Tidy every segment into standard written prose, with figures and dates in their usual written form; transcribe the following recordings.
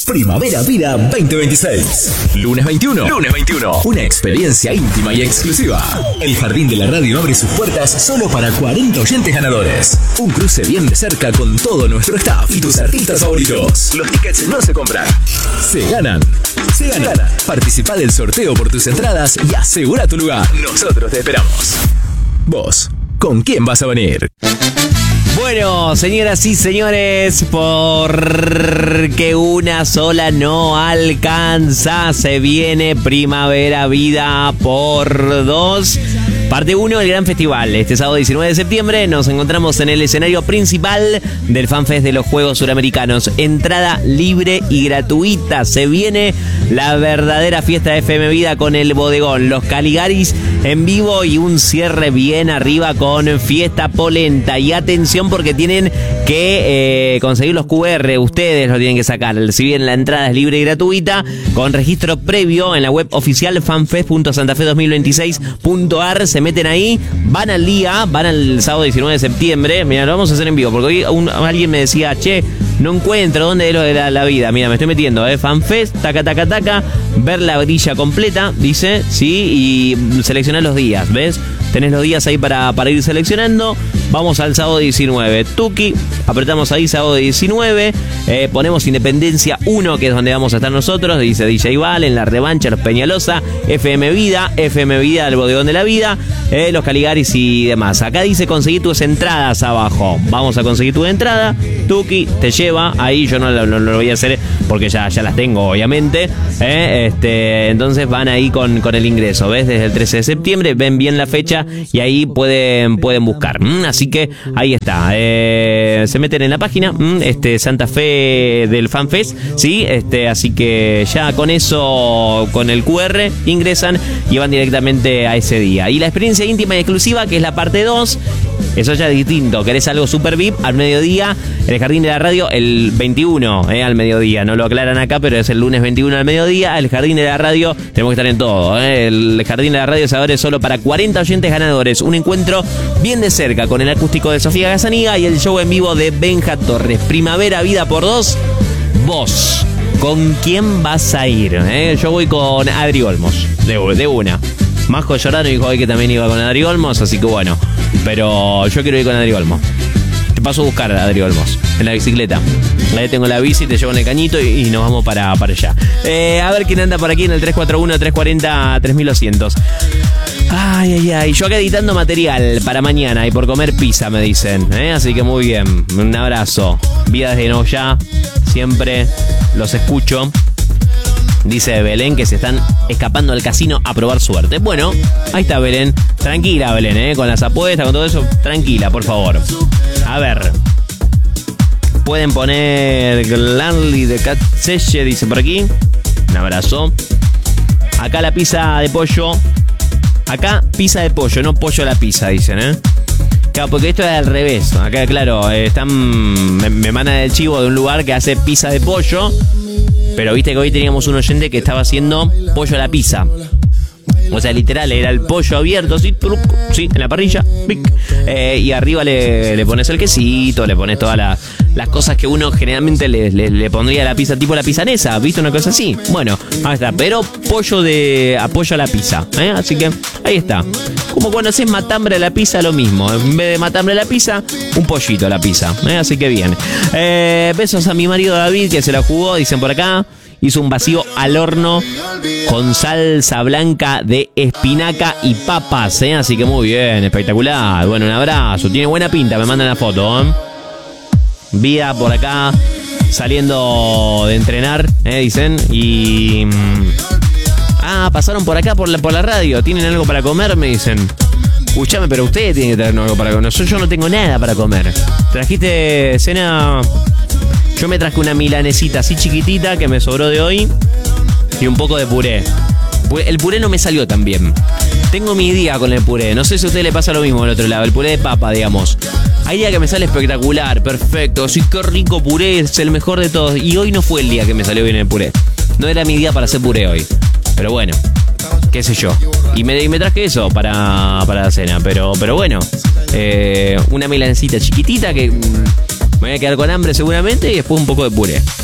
Primavera Vida 2026. Lunes 21. Una experiencia íntima y exclusiva. El Jardín de la Radio abre sus puertas solo para 40 oyentes ganadores. Un cruce bien de cerca con todo nuestro staff y tus artistas favoritos. Los tickets no se compran, se ganan. Participa del sorteo por tus entradas y asegura tu lugar. Nosotros te esperamos. Vos, ¿con quién vas a venir? Bueno, señoras y señores, porque una sola no alcanza, se viene Primavera Vida por 2. Parte 1 del Gran Festival. Este sábado 19 de septiembre nos encontramos en el escenario principal del FanFest de los Juegos Suramericanos. Entrada libre y gratuita. Se viene la verdadera fiesta de FM Vida con el bodegón, los Caligaris en vivo y un cierre bien arriba con Fiesta Polenta. Y atención porque tienen que conseguir los QR. Ustedes los tienen que sacar. Si bien la entrada es libre y gratuita, con registro previo en la web oficial fanfest.santafe2026.ar. Se meten ahí, van al día, van al sábado 19 de septiembre. Mira, lo vamos a hacer en vivo, porque hoy alguien me decía, che, no encuentro dónde es lo de la vida. Mira, me estoy metiendo, FanFest, taca, ver la grilla completa, dice, sí, y seleccionar los días, ¿ves? Tenés los días ahí para ir seleccionando. Vamos al sábado 19. Tuki, apretamos ahí sábado 19. Ponemos Independencia 1, que es donde vamos a estar nosotros. Dice DJ Val, en la revancha, los Peñalosa, FM Vida, el bodegón de la vida, los Caligaris y demás. Acá dice conseguir tus entradas abajo. Vamos a conseguir tu entrada. Tuki te lleva ahí. Yo no lo voy a hacer porque ya las tengo, obviamente. Entonces van ahí con el ingreso. ¿Ves? Desde el 13 de septiembre. Ven bien la fecha y ahí pueden buscar. Así que ahí está. Se meten en la página Santa Fe del FanFest, ¿sí? Así que ya con eso, con el QR, ingresan y van directamente a ese día. Y la experiencia íntima y exclusiva, que es la parte 2, eso ya es distinto. ¿Querés algo super VIP? Al mediodía, en el Jardín de la Radio, el 21, al mediodía. No lo aclaran acá, pero es el lunes 21 al mediodía. El Jardín de la Radio, tenemos que estar en todo. El Jardín de la Radio se abre solo para 40 oyentes ganadores. Un encuentro bien de cerca con el acústico de Sofía Gazzaniga y el show en vivo de Benja Torres. Primavera Vida por 2. Vos, ¿con quién vas a ir? Yo voy con Adri Olmos, de una. Majo Giordano dijo hoy que también iba con Adri Olmos, así que bueno. Pero yo quiero ir con Adri Olmos. Te paso a buscar a Adri Olmos en la bicicleta. Ahí tengo la bici, te llevo en el cañito y nos vamos para allá. A ver quién anda por aquí en el 341-340-3200. Ay. Yo acá editando material para mañana y por comer pizza, me dicen. Así que muy bien. Un abrazo. Vida desde Noya. Siempre los escucho. Dice Belén que se están escapando al casino a probar suerte. Bueno, ahí está Belén. Tranquila, Belén, con las apuestas, con todo eso. Tranquila, por favor. A ver. Pueden poner Glanley de Catselle, dice por aquí. Un abrazo. Acá la pizza de pollo. Acá pizza de pollo, no pollo a la pizza, dicen, Claro, porque esto es al revés. Acá, claro, me mandan el chivo de un lugar que hace pizza de pollo. Pero viste que hoy teníamos un oyente que estaba haciendo pollo a la pizza. O sea, literal, era el pollo abierto, sí, en la parrilla. Y arriba le pones el quesito, le pones todas las cosas que uno generalmente le pondría a la pizza, tipo la pizanesa, ¿viste? Una cosa así. Bueno, ahí está, pero pollo a la pizza, Así que ahí está. Como cuando haces matambre a la pizza, lo mismo. En vez de matambre a la pizza, un pollito a la pizza, Así que bien. Besos a mi marido David, que se la jugó, dicen por acá. Hizo un vacío al horno con salsa blanca de espinaca y papas, Así que muy bien, espectacular. Bueno, un abrazo. Tiene buena pinta, me mandan la foto, Vida por acá, saliendo de entrenar, dicen. Y... pasaron por acá por la radio. ¿Tienen algo para comer? Me dicen. Escuchame, pero ustedes tienen que tener algo para comer. Yo no tengo nada para comer. ¿Trajiste cena? Yo me traje una milanesita así chiquitita que me sobró de hoy y un poco de puré. El puré no me salió tan bien. Tengo mi día con el puré. No sé si a usted le pasa lo mismo al otro lado. El puré de papa, digamos. Hay día que me sale espectacular, perfecto. Sí, qué rico puré, es el mejor de todos. Y hoy no fue el día que me salió bien el puré. No era mi día para hacer puré hoy. Pero bueno, qué sé yo. Y me traje eso para la cena. Pero bueno, una milanesita chiquitita que... me voy a quedar con hambre seguramente y después un poco de puré.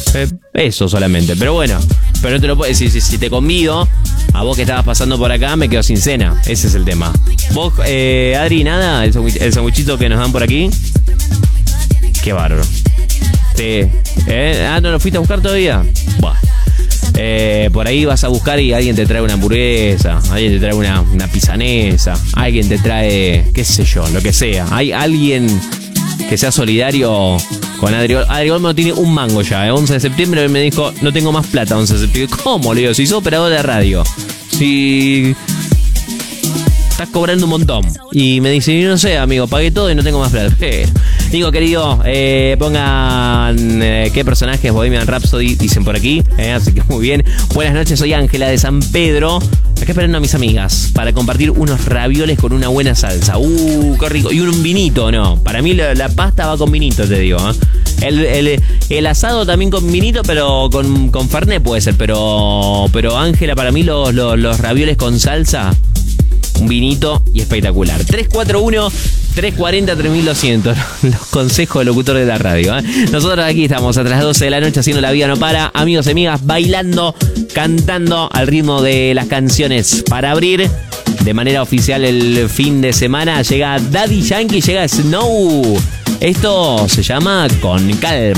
Eso solamente. Pero bueno, pero no te lo puedo decir. Si te convido, a vos que estabas pasando por acá, me quedo sin cena. Ese es el tema. Vos, Adri, nada, el sanguichito que nos dan por aquí. Qué bárbaro. Sí. ¿No lo fuiste a buscar todavía? Buah. Por ahí vas a buscar y alguien te trae una hamburguesa, alguien te trae una pisanesa, alguien te trae, qué sé yo, lo que sea. Hay alguien que sea solidario con Adri. Adri Olmo tiene un mango ya, 11 de septiembre me dijo, no tengo más plata 11 de septiembre. ¿Cómo? Le digo, si sos operador de radio, si estás cobrando un montón. Y me dice, no sé, amigo, pagué todo y no tengo más plata. Digo, querido, pongan qué personajes Bohemian Rhapsody dicen por aquí. Así que muy bien. Buenas noches, soy Ángela de San Pedro. Acá esperando a mis amigas para compartir unos ravioles con una buena salsa. Qué rico. Y un vinito, ¿no? Para mí la pasta va con vinito, te digo. El asado también con vinito, pero con fernet puede ser. Pero Ángela, para mí los ravioles con salsa, un vinito y espectacular. 341-340-3200. Los consejos del locutor de la radio. Nosotros aquí estamos hasta las 12 de la noche haciendo La Vida No Para. Amigos y amigas, bailando, cantando al ritmo de las canciones. Para abrir de manera oficial el fin de semana llega Daddy Yankee, llega Snow. Esto se llama Con Calma.